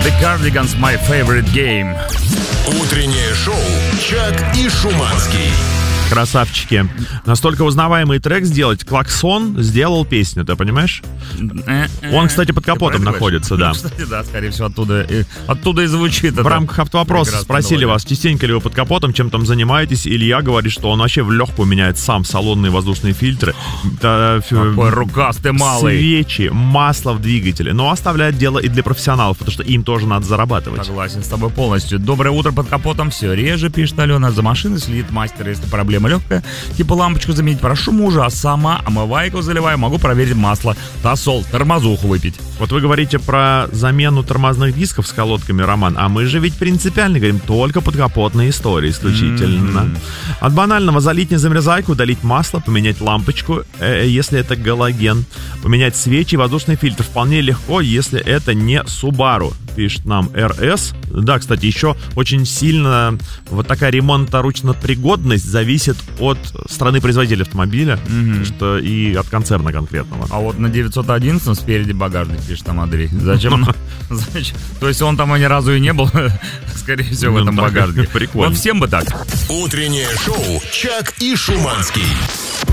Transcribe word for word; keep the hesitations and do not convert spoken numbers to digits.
The Cardigans, My Favorite Game. Утреннее шоу «Чак и Шуманский». Красавчики. Настолько узнаваемый трек сделать. Клаксон сделал песню, ты понимаешь? Он, кстати, под капотом находится, да. Ну, кстати, да, скорее всего, оттуда и, оттуда и звучит. В рамках автовопроса спросили вас, частенько ли вы под капотом, чем там занимаетесь. Илья говорит, что он вообще в легкую меняет сам салонные воздушные фильтры. Какой рукастый малый. Свечи, масло в двигателе. Но оставляет дело и для профессионалов, потому что им тоже надо зарабатывать. Согласен с тобой полностью. Доброе утро, под капотом все реже, пишет Алена. За машиной следит мастер, если проблема легкая. Типа лампочку заменить прошу мужа, а сама омывайку заливаю, могу проверить масло. Тосол, тормозуху выпить. Вот вы говорите про замену тормозных дисков с колодками, Роман, а мы же ведь принципиально говорим только подкапотные истории исключительно. Mm-hmm. От банального залить незамерзайку, долить масло, поменять лампочку, э, если это галоген, поменять свечи и воздушный фильтр вполне легко, если это не Subaru, пишет нам эр эс. Да, кстати, еще очень сильно вот такая ремонторучно-пригодность зависит от страны-производителя автомобиля, mm-hmm. что и от концерна конкретного. А вот на девятьсот одиннадцать спереди багажник, пишет там Андрей. Зачем? Зачем? То есть он там ни разу и не был, скорее всего, в этом багажнике. Прикольно. Вот всем бы так. Утреннее шоу «Чак и Шуманский».